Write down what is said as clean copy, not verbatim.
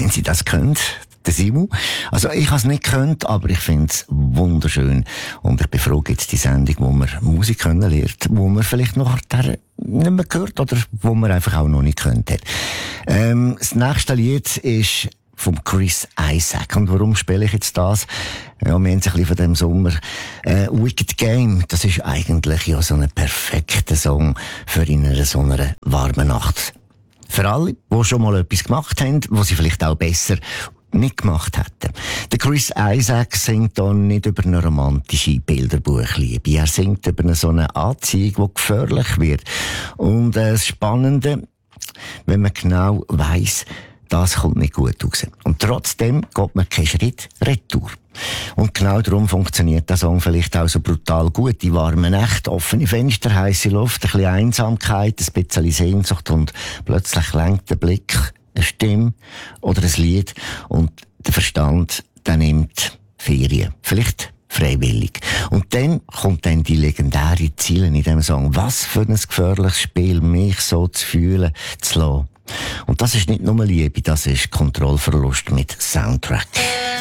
wenn sie das können. Der Simu. Also ich habe es nicht gekannt, aber ich finde es wunderschön. Und ich befrage jetzt die Sendung, wo man Musik können lernt, wo man vielleicht noch nicht mehr gehört oder wo man einfach auch noch nicht gehört hat. Das nächste Lied ist vom Chris Isaak. Und warum spiele ich jetzt das? Ja, wir haben es ein bisschen von dem Sommer. Wicked Game, das ist eigentlich ja so ein perfekter Song für in einer so einer warmen Nacht. Für alle, die schon mal etwas gemacht haben, was sie vielleicht auch besser nicht gemacht hätten. Der Chris Isaak singt da nicht über eine romantische Bilderbuchliebe. Er singt über so eine Anziehung, die gefährlich wird. Und das Spannende, wenn man genau weiss, das kommt nicht gut raus. Und trotzdem geht man keinen Schritt retour. Und genau darum funktioniert der Song vielleicht auch so brutal gut. Die warmen Nächte, offene Fenster, heisse Luft, ein bisschen Einsamkeit, ein bisschen Sehnsucht und plötzlich lenkt der Blick, eine Stimme oder ein Lied und der Verstand, der nimmt Ferien. Vielleicht freiwillig. Und dann kommt dann die legendäre Ziele in diesem Song. Was für ein gefährliches Spiel, mich so zu fühlen, zu lassen. Und das ist nicht nur Liebe, das ist Kontrollverlust mit Soundtrack.